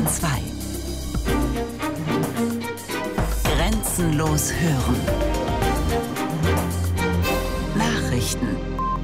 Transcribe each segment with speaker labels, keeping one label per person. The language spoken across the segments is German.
Speaker 1: 2. Grenzenlos hören. Nachrichten.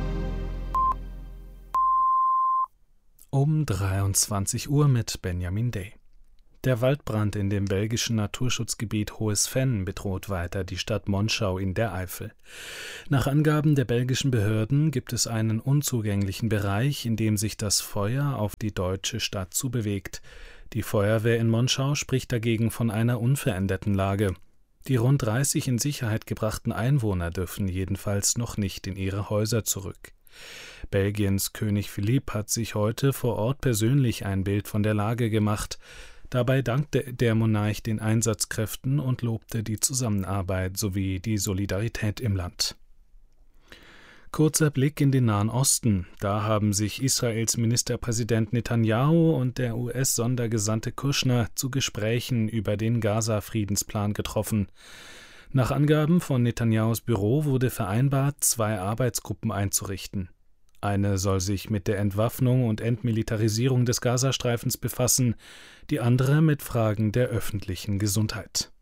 Speaker 2: Um 23 Uhr mit Benjamin Day. Der Waldbrand in dem belgischen Naturschutzgebiet Hohes Venn bedroht weiter die Stadt Monschau in der Eifel. Nach Angaben der belgischen Behörden gibt es einen unzugänglichen Bereich, in dem sich das Feuer auf die deutsche Stadt zubewegt. Die Feuerwehr in Monschau spricht dagegen von einer unveränderten Lage. Die rund 30 in Sicherheit gebrachten Einwohner dürfen jedenfalls noch nicht in ihre Häuser zurück. Belgiens König Philipp hat sich heute vor Ort persönlich ein Bild von der Lage gemacht. Dabei dankte der Monarch den Einsatzkräften und lobte die Zusammenarbeit sowie die Solidarität im Land. Kurzer Blick in den Nahen Osten. Da haben sich Israels Ministerpräsident Netanyahu und der US-Sondergesandte Kushner zu Gesprächen über den Gaza-Friedensplan getroffen. Nach Angaben von Netanyahus Büro wurde vereinbart, 2 Arbeitsgruppen einzurichten. Eine soll sich mit der Entwaffnung und Entmilitarisierung des Gazastreifens befassen, die andere mit Fragen der öffentlichen Gesundheit.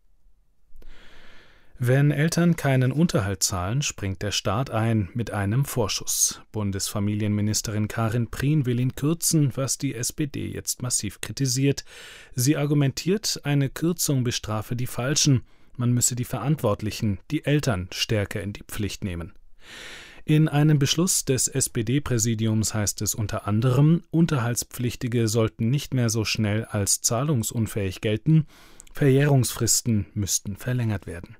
Speaker 2: Wenn Eltern keinen Unterhalt zahlen, springt der Staat ein mit einem Vorschuss. Bundesfamilienministerin Karin Prien will ihn kürzen, was die SPD jetzt massiv kritisiert. Sie argumentiert, eine Kürzung bestrafe die Falschen. Man müsse die Verantwortlichen, die Eltern, stärker in die Pflicht nehmen. In einem Beschluss des SPD-Präsidiums heißt es unter anderem, Unterhaltspflichtige sollten nicht mehr so schnell als zahlungsunfähig gelten, Verjährungsfristen müssten verlängert werden.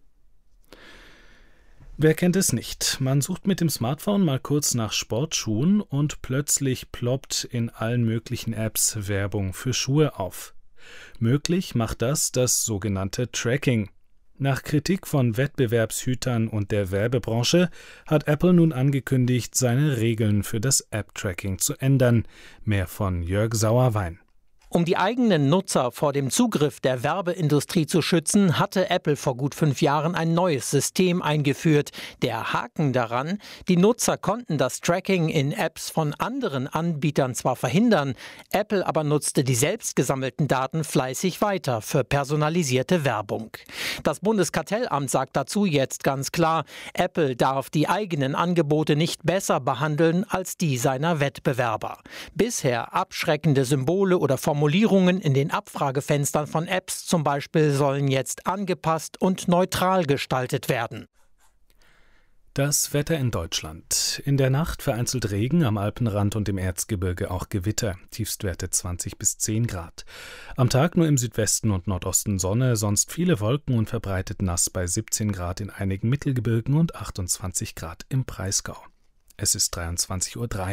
Speaker 2: Wer kennt es nicht? Man sucht mit dem Smartphone mal kurz nach Sportschuhen und plötzlich ploppt in allen möglichen Apps Werbung für Schuhe auf. Möglich macht das sogenannte Tracking. Nach Kritik von Wettbewerbshütern und der Werbebranche hat Apple nun angekündigt, seine Regeln für das App-Tracking zu ändern. Mehr von Jörg Sauerwein.
Speaker 3: Um die eigenen Nutzer vor dem Zugriff der Werbeindustrie zu schützen, hatte Apple vor gut 5 Jahren ein neues System eingeführt. Der Haken daran: Die Nutzer konnten das Tracking in Apps von anderen Anbietern zwar verhindern, Apple aber nutzte die selbst gesammelten Daten fleißig weiter für personalisierte Werbung. Das Bundeskartellamt sagt dazu jetzt ganz klar, Apple darf die eigenen Angebote nicht besser behandeln als die seiner Wettbewerber. Bisher abschreckende Symbole oder Formulierungen in den Abfragefenstern von Apps zum Beispiel sollen jetzt angepasst und neutral gestaltet werden.
Speaker 2: Das Wetter in Deutschland. In der Nacht vereinzelt Regen, am Alpenrand und im Erzgebirge auch Gewitter. Tiefstwerte 20 bis 10 Grad. Am Tag nur im Südwesten und Nordosten Sonne, sonst viele Wolken und verbreitet nass bei 17 Grad in einigen Mittelgebirgen und 28 Grad im Breisgau. Es ist 23:03 Uhr.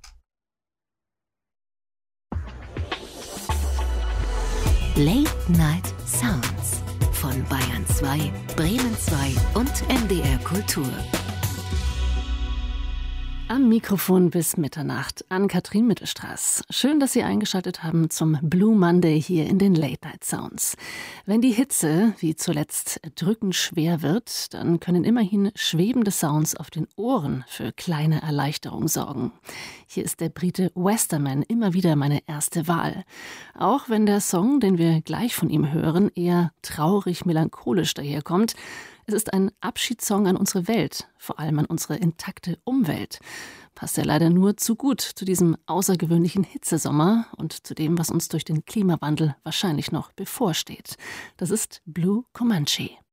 Speaker 1: Late Night Sounds von Bayern 2, Bremen 2 und NDR Kultur.
Speaker 4: Am Mikrofon bis Mitternacht, Ann-Kathrin Mittelstraß. Schön, dass Sie eingeschaltet haben zum Blue Monday hier in den Late Night Sounds. Wenn die Hitze, wie zuletzt, drückend schwer wird, dann können immerhin schwebende Sounds auf den Ohren für kleine Erleichterung sorgen. Hier ist der Brite Westerman immer wieder meine erste Wahl. Auch wenn der Song, den wir gleich von ihm hören, eher traurig-melancholisch daherkommt. Es ist ein Abschiedssong an unsere Welt, vor allem an unsere intakte Umwelt. Passt ja leider nur zu gut zu diesem außergewöhnlichen Hitzesommer und zu dem, was uns durch den Klimawandel wahrscheinlich noch bevorsteht. Das ist Blue Comanche.